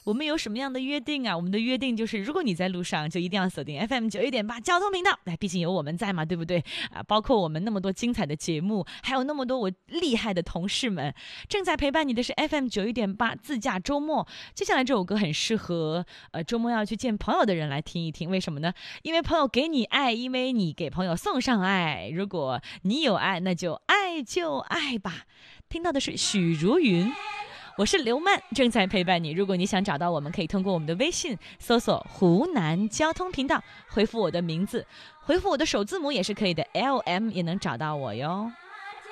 我们有什么样的约定啊？我们的约定就是，如果你在路上，就一定要锁定 FM91.8交通频道。毕竟有我们在嘛，对不对啊？包括我们那么多精彩的节目，还有那么多我厉害的同事们，正在陪伴你的是 FM91.8自驾周末。接下来这首歌很适合周末要去见朋友的人来听一听，为什么呢？因为朋友给你爱，因为你给朋友送上爱。如果你有爱，那就爱就爱吧。听到的是许茹芸。我是刘曼，正在陪伴你。如果你想找到我们，可以通过我们的微信搜索湖南交通频道，回复我的名字，回复我的首字母也是可以的，LM 也能找到我哟。